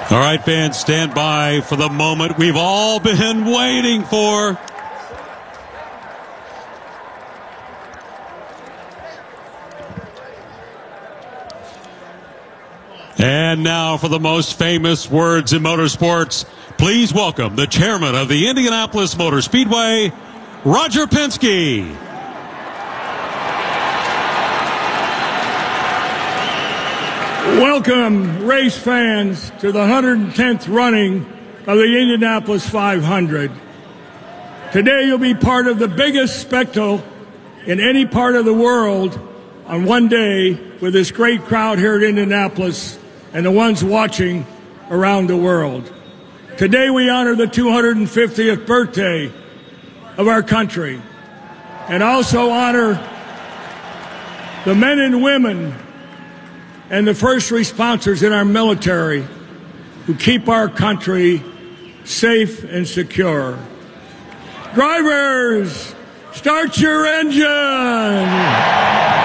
All right, fans, stand by for the moment we've all been waiting for. And now for the most famous words in motorsports, please welcome the chairman of the Indianapolis Motor Speedway, Roger Penske. Welcome, race fans, to the 110th running of the Indianapolis 500. Today you'll be part of the biggest spectacle in any part of the world on one day with this great crowd here at Indianapolis and the ones watching around the world. Today we honor the 250th birthday of our country and also honor the men and women and the first responders in our military who keep our country safe and secure. Drivers, start your engine!